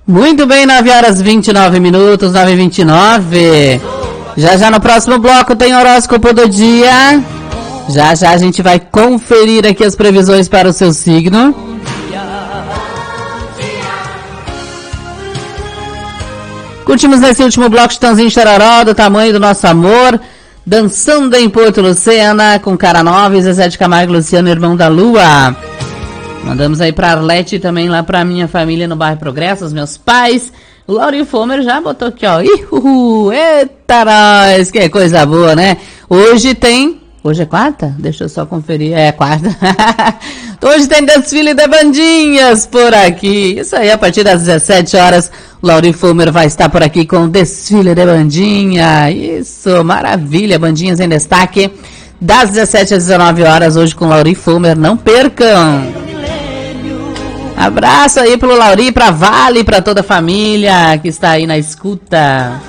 Muito bem, 9 horas 29 minutos, 9h29. Já no próximo bloco tem horóscopo do dia. Já a gente vai conferir aqui as previsões para o seu signo. Curtimos nesse último bloco Chitãozinho Chororó, do tamanho do nosso amor. Dançando em Porto Lucena, com Cara Nova, Zezé de Camargo e Luciano, irmão da Lua. Mandamos aí pra Arlete também, lá pra minha família no bairro Progresso, os meus pais. O Lauri Fomer já botou aqui, ó. Eita, nós, que coisa boa, né? Hoje é quarta? Deixa eu só conferir. É quarta. Hoje tem desfile de bandinhas por aqui. Isso aí, a partir das 17 horas, o Lauri Fomer vai estar por aqui com o desfile de bandinha. Isso, maravilha. Bandinhas em destaque. Das 17 às 19 horas, hoje com o Lauri Fomer. Não percam! Abraço aí pro Lauri, pra Vale, pra toda a família que está aí na escuta.